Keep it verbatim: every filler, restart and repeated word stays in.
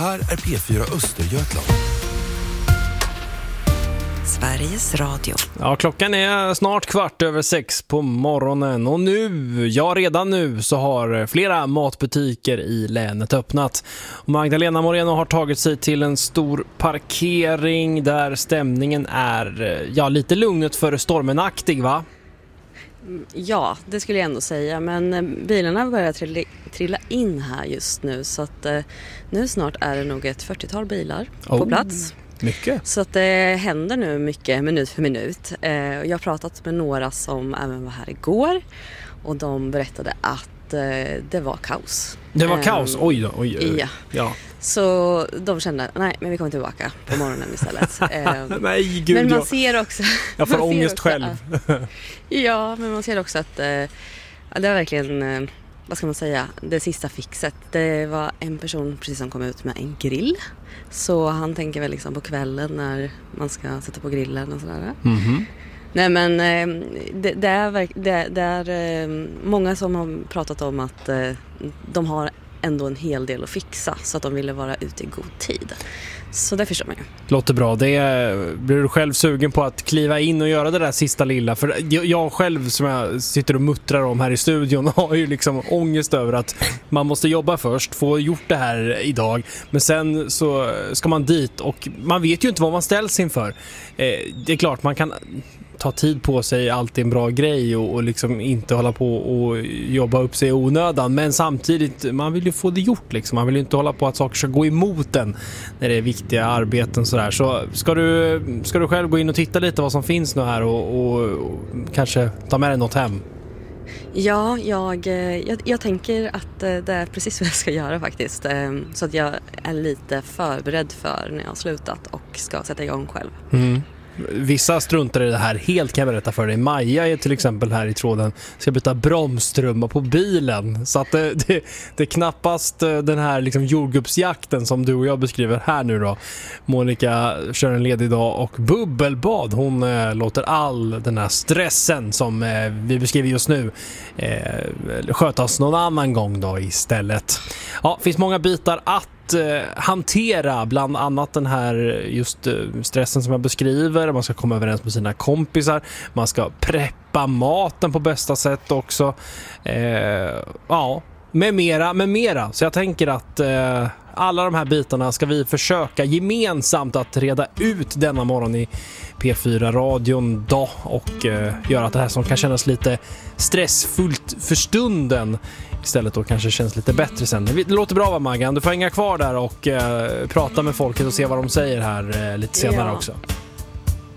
Här är P fyra Östergötland. Sveriges Radio. Ja, klockan är snart kvart över sex på morgonen och nu, ja redan nu så har flera matbutiker i länet öppnat. Magdalena Moreno har tagit sig till en stor parkering där stämningen är, ja, lite lugnet före stormenaktig, va? Ja, det skulle jag ändå säga, men bilarna börjar trilla, trilla in här just nu, så att eh, nu snart är det nog ett fyrtiotal bilar oh. på plats. Mycket. Så att det händer nu mycket minut för minut. Eh, jag har pratat med några som även var här igår och de berättade att eh, det var kaos. Det var eh, kaos? Oj då. Oj, oj. Ja. ja. Så de kände, nej, men vi kommer tillbaka på morgonen istället. Eh, nej, gud. Men man jag... ser också... Jag får ångest själv. Att, ja, men man ser också att eh, det var verkligen... Eh, vad ska man säga, det sista fixet. Det var en person precis som kom ut med en grill. Så han tänker väl liksom på kvällen när man ska sätta på grillen och sådär. Mm-hmm. Nej, men det, det, är, det, det är många som har pratat om att de har ändå en hel del att fixa så att de ville vara ute i god tid. Så det förstår man ju. Låter bra. Det är, blir du själv sugen på att kliva in och göra det där sista lilla? För jag själv som jag sitter och muttrar om här i studion har ju liksom ångest över att man måste jobba först, få gjort det här idag. Men sen så ska man dit och man vet ju inte vad man ställs inför. Eh, det är klart man kan ta tid på sig, alltid en bra grej och, och liksom inte hålla på och jobba upp sig i onödan, men samtidigt man vill ju få det gjort liksom. Man vill ju inte hålla på att saker ska gå emot den när det är viktiga arbeten sådär. Så ska du, ska du själv gå in och titta lite vad som finns nu här och, och, och kanske ta med dig något hem? Ja, jag, jag, jag tänker att det är precis vad jag ska göra faktiskt. Så att jag är lite förberedd för när jag har slutat och ska sätta igång själv. Mm. Vissa struntar i det här helt, kan jag berätta för dig. Maja är till exempel här i tråden, ska byta bromstrumma på bilen. Så att det, det, det är knappast den här liksom jordgubbsjakten som du och jag beskriver här nu då. Monica kör en ledig dag och bubbelbad. Hon eh, låter all den här stressen som eh, vi beskriver just nu eh, skötas någon annan gång då istället. Ja, det finns många bitar att hantera, bland annat den här just stressen som jag beskriver. Man ska komma överens med sina kompisar, man ska preppa maten på bästa sätt också, eh, ja, med mera, med mera. Så jag tänker att eh, alla de här bitarna ska vi försöka gemensamt att reda ut denna morgon i P fyra-radion då och eh, göra att det här som kan kännas lite stressfullt för stunden istället då kanske känns lite bättre sen. Det låter bra, va, Maggan? Du får hänga kvar där och eh, prata med folket och se vad de säger här eh, lite senare ja. också.